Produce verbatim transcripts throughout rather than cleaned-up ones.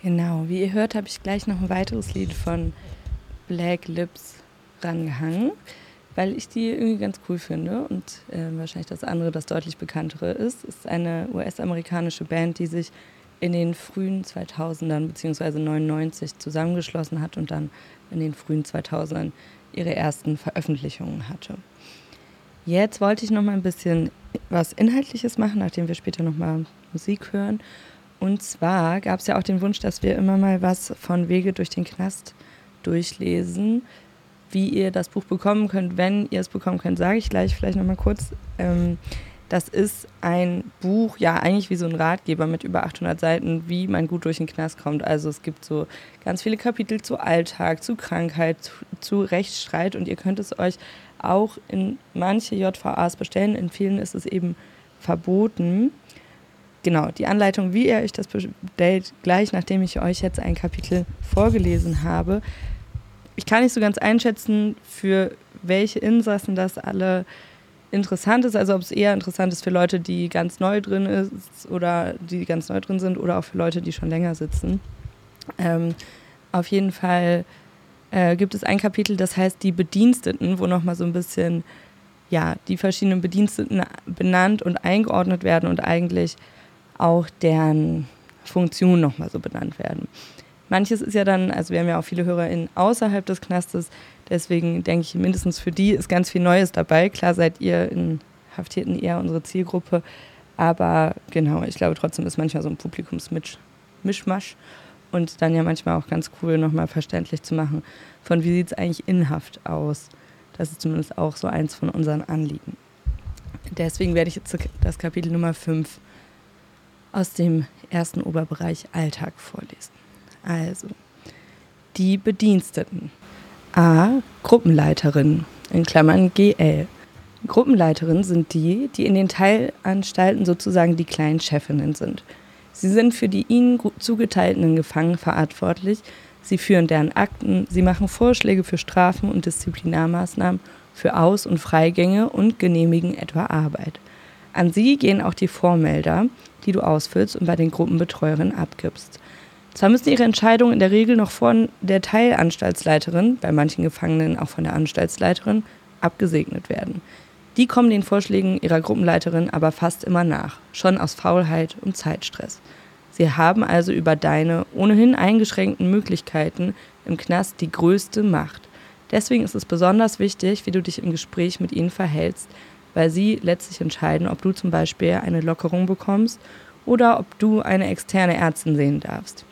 Genau, wie ihr hört, habe ich gleich noch ein weiteres Lied von Black Lips rangehangen, weil ich die irgendwie ganz cool finde und äh, wahrscheinlich das andere, das deutlich bekanntere ist. Es ist eine U S-amerikanische Band, die sich in den frühen zweitausendern bzw. neunundneunzig zusammengeschlossen hat und dann in den frühen zweitausendern ihre ersten Veröffentlichungen hatte. Jetzt wollte ich noch mal ein bisschen was Inhaltliches machen, nachdem wir später noch mal Musik hören. Und zwar gab es ja auch den Wunsch, dass wir immer mal was von Wege durch den Knast durchlesen. Wie ihr das Buch bekommen könnt, wenn ihr es bekommen könnt, sage ich gleich vielleicht noch mal kurz. Ähm, das ist ein Buch, ja eigentlich wie so ein Ratgeber mit über achthundert Seiten, wie man gut durch den Knast kommt. Also es gibt so ganz viele Kapitel zu Alltag, zu Krankheit, zu, zu Rechtsstreit und ihr könnt es euch auch in manche J V As bestellen. In vielen ist es eben verboten. Genau, die Anleitung, wie ihr euch das bestellt, gleich nachdem ich euch jetzt ein Kapitel vorgelesen habe. Ich kann nicht so ganz einschätzen, für welche Insassen das alle interessant ist. Also ob es eher interessant ist für Leute, die ganz neu drin ist oder die ganz neu drin sind oder auch für Leute, die schon länger sitzen. Ähm, auf jeden Fall äh, gibt es ein Kapitel, das heißt die Bediensteten, wo nochmal so ein bisschen ja, die verschiedenen Bediensteten benannt und eingeordnet werden und eigentlich auch deren Funktion nochmal so benannt werden. Manches ist ja dann, also wir haben ja auch viele HörerInnen außerhalb des Knastes, deswegen denke ich, mindestens für die ist ganz viel Neues dabei. Klar seid ihr in Haftierten eher unsere Zielgruppe, aber genau, ich glaube trotzdem ist manchmal so ein Publikumsmischmasch und dann ja manchmal auch ganz cool nochmal verständlich zu machen, von wie sieht es eigentlich in Haft aus. Das ist zumindest auch so eins von unseren Anliegen. Deswegen werde ich jetzt das Kapitel Nummer fünf aus dem ersten Oberbereich Alltag vorlesen. Also, die Bediensteten. A. Gruppenleiterin, in Klammern G L. Gruppenleiterinnen sind die, die in den Teilanstalten sozusagen die kleinen Chefinnen sind. Sie sind für die ihnen zugeteilten Gefangenen verantwortlich, sie führen deren Akten, sie machen Vorschläge für Strafen und Disziplinarmaßnahmen, für Aus- und Freigänge und genehmigen etwa Arbeit. An sie gehen auch die Vormelder, die du ausfüllst und bei den Gruppenbetreuerinnen abgibst. Zwar müssen ihre Entscheidungen in der Regel noch von der Teilanstaltsleiterin, bei manchen Gefangenen auch von der Anstaltsleiterin, abgesegnet werden. Die kommen den Vorschlägen ihrer Gruppenleiterin aber fast immer nach, schon aus Faulheit und Zeitstress. Sie haben also über deine ohnehin eingeschränkten Möglichkeiten im Knast die größte Macht. Deswegen ist es besonders wichtig, wie du dich im Gespräch mit ihnen verhältst, weil sie letztlich entscheiden, ob du zum Beispiel eine Lockerung bekommst oder ob du eine externe Ärztin sehen darfst.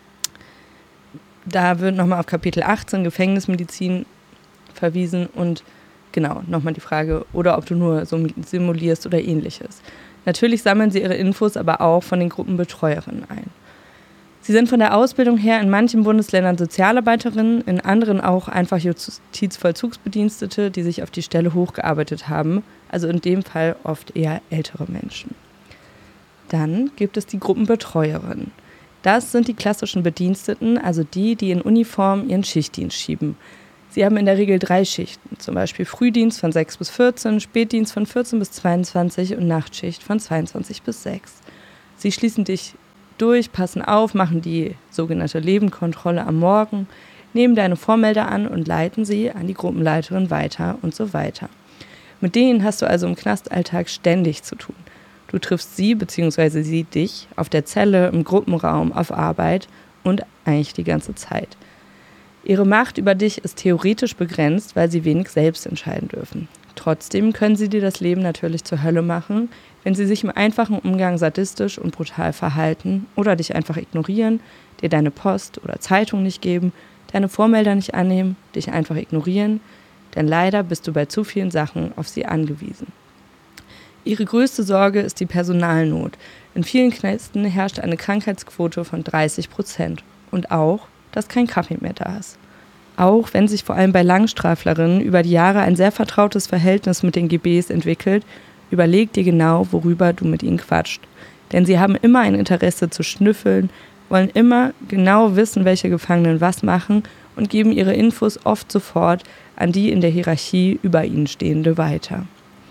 Da wird nochmal auf Kapitel achtzehn Gefängnismedizin verwiesen und genau, nochmal die Frage, oder ob du nur so simulierst oder ähnliches. Natürlich sammeln sie ihre Infos aber auch von den Gruppenbetreuerinnen ein. Sie sind von der Ausbildung her in manchen Bundesländern Sozialarbeiterinnen, in anderen auch einfach Justizvollzugsbedienstete, die sich auf die Stelle hochgearbeitet haben, also in dem Fall oft eher ältere Menschen. Dann gibt es die Gruppenbetreuerinnen. Das sind die klassischen Bediensteten, also die, die in Uniform ihren Schichtdienst schieben. Sie haben in der Regel drei Schichten, zum Beispiel Frühdienst von sechs bis vierzehn, Spätdienst von vierzehn bis zweiundzwanzig und Nachtschicht von zweiundzwanzig bis sechs. Sie schließen dich durch, passen auf, machen die sogenannte Lebendkontrolle am Morgen, nehmen deine Vormelder an und leiten sie an die Gruppenleiterin weiter und so weiter. Mit denen hast du also im Knastalltag ständig zu tun. Du triffst sie bzw. sie dich auf der Zelle, im Gruppenraum, auf Arbeit und eigentlich die ganze Zeit. Ihre Macht über dich ist theoretisch begrenzt, weil sie wenig selbst entscheiden dürfen. Trotzdem können sie dir das Leben natürlich zur Hölle machen, wenn sie sich im einfachen Umgang sadistisch und brutal verhalten oder dich einfach ignorieren, dir deine Post oder Zeitung nicht geben, deine Vormelder nicht annehmen, dich einfach ignorieren, denn leider bist du bei zu vielen Sachen auf sie angewiesen. Ihre größte Sorge ist die Personalnot. In vielen Knästen herrscht eine Krankheitsquote von dreißig Prozent und auch, dass kein Kaffee mehr da ist. Auch wenn sich vor allem bei Langstraflerinnen über die Jahre ein sehr vertrautes Verhältnis mit den G Bs entwickelt, überleg dir genau, worüber du mit ihnen quatscht. Denn sie haben immer ein Interesse zu schnüffeln, wollen immer genau wissen, welche Gefangenen was machen und geben ihre Infos oft sofort an die in der Hierarchie über ihnen Stehende weiter.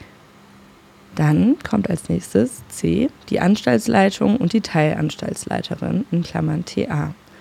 Dann kommt als nächstes C, die Anstaltsleitung und die Teilanstaltsleiterin, in Klammern T A.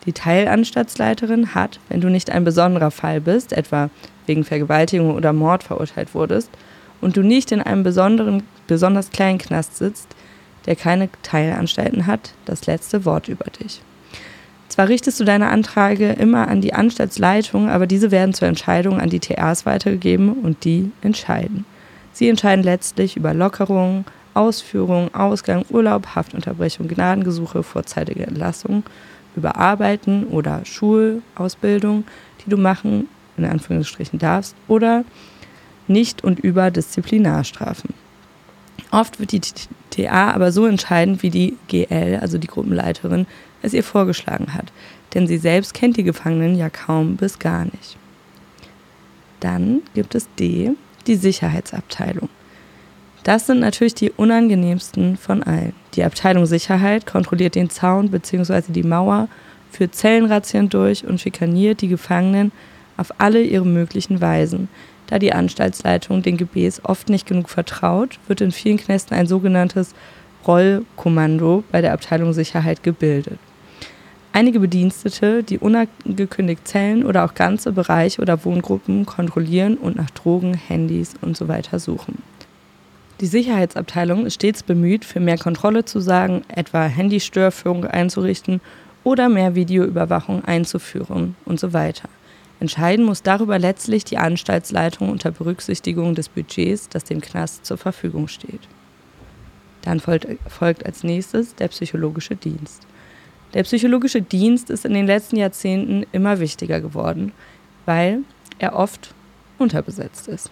Die Teilanstaltsleiterin hat, wenn du nicht ein besonderer Fall bist, etwa wegen Vergewaltigung oder Mord verurteilt wurdest, und du nicht in einem besonderen, besonders kleinen Knast sitzt, der keine Teilanstalten hat, das letzte Wort über dich. Zwar richtest du deine Anträge immer an die Anstaltsleitung, aber diese werden zur Entscheidung an die T As weitergegeben und die entscheiden. Sie entscheiden letztlich über Lockerungen, Ausführung, Ausgang, Urlaub, Haftunterbrechung, Gnadengesuche, vorzeitige Entlassung, über Arbeiten oder Schulausbildung, die du machen, in Anführungsstrichen darfst, oder nicht und über Disziplinarstrafen. Oft wird die T A aber so entscheiden, wie die G L, also die Gruppenleiterin, es ihr vorgeschlagen hat, denn sie selbst kennt die Gefangenen ja kaum bis gar nicht. Dann gibt es D, die Sicherheitsabteilung. Das sind natürlich die unangenehmsten von allen. Die Abteilung Sicherheit kontrolliert den Zaun bzw. die Mauer, führt Zellenrazzien durch und schikaniert die Gefangenen auf alle ihre möglichen Weisen. Da die Anstaltsleitung den G Bs oft nicht genug vertraut, wird in vielen Knästen ein sogenanntes Rollkommando bei der Abteilung Sicherheit gebildet. Einige Bedienstete, die unangekündigt Zellen oder auch ganze Bereiche oder Wohngruppen kontrollieren und nach Drogen, Handys und so weiter suchen. Die Sicherheitsabteilung ist stets bemüht, für mehr Kontrolle zu sorgen, etwa Handystörführung einzurichten oder mehr Videoüberwachung einzuführen und so weiter. Entscheiden muss darüber letztlich die Anstaltsleitung unter Berücksichtigung des Budgets, das dem Knast zur Verfügung steht. Dann folgt, folgt als nächstes der psychologische Dienst. Der psychologische Dienst ist in den letzten Jahrzehnten immer wichtiger geworden, weil er oft unterbesetzt ist.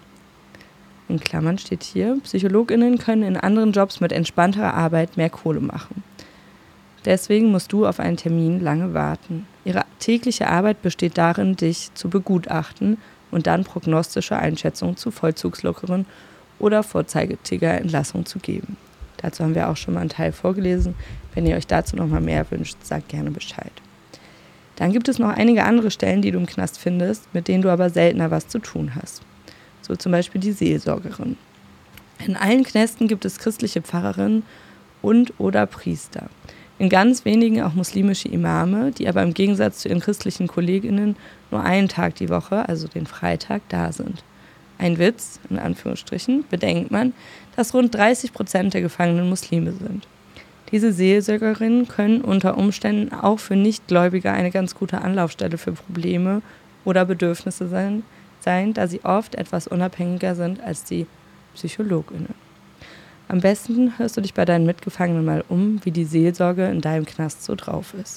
In Klammern steht hier, PsychologInnen können in anderen Jobs mit entspannterer Arbeit mehr Kohle machen. Deswegen musst du auf einen Termin lange warten. Ihre tägliche Arbeit besteht darin, dich zu begutachten und dann prognostische Einschätzungen zu vollzugslockeren oder vorzeitiger Entlassung zu geben. Dazu haben wir auch schon mal einen Teil vorgelesen. Wenn ihr euch dazu noch mal mehr wünscht, sagt gerne Bescheid. Dann gibt es noch einige andere Stellen, die du im Knast findest, mit denen du aber seltener was zu tun hast. So zum Beispiel die Seelsorgerin. In allen Knästen gibt es christliche Pfarrerinnen und oder Priester. In ganz wenigen auch muslimische Imame, die aber im Gegensatz zu ihren christlichen KollegInnen nur einen Tag die Woche, also den Freitag, da sind. Ein Witz, in Anführungsstrichen, bedenkt man, dass rund dreißig Prozent der Gefangenen Muslime sind. Diese Seelsorgerinnen können unter Umständen auch für Nichtgläubige eine ganz gute Anlaufstelle für Probleme oder Bedürfnisse sein, sein, da sie oft etwas unabhängiger sind als die PsychologInnen. Am besten hörst du dich bei deinen Mitgefangenen mal um, wie die Seelsorge in deinem Knast so drauf ist.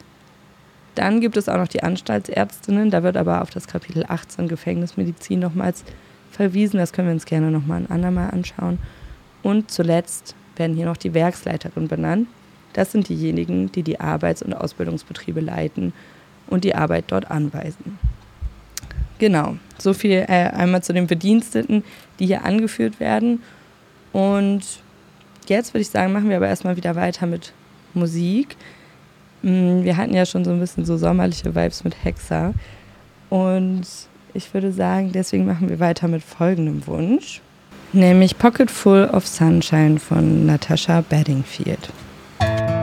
Dann gibt es auch noch die Anstaltsärztinnen, da wird aber auf das Kapitel achtzehn Gefängnismedizin nochmals verwiesen, das können wir uns gerne nochmal ein andermal anschauen. Und zuletzt werden hier noch die Werksleiterinnen benannt. Das sind diejenigen, die die Arbeits- und Ausbildungsbetriebe leiten und die Arbeit dort anweisen. Genau, so viel äh, einmal zu den Bediensteten, die hier angeführt werden. Und jetzt würde ich sagen, machen wir aber erstmal wieder weiter mit Musik. Wir hatten ja schon so ein bisschen so sommerliche Vibes mit Hexa. Und ich würde sagen, deswegen machen wir weiter mit folgendem Wunsch. Nämlich Pocket Full of Sunshine von Natasha Bedingfield.